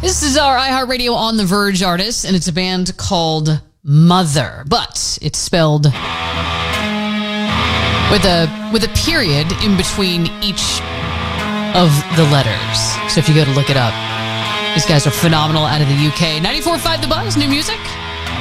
This is our iHeartRadio On the Verge artist, and it's a band called Mother, but it's spelled with a period in between each of the letters. So if you go to look it up, these guys are phenomenal out of the UK. 94.5 The Buzz, new music.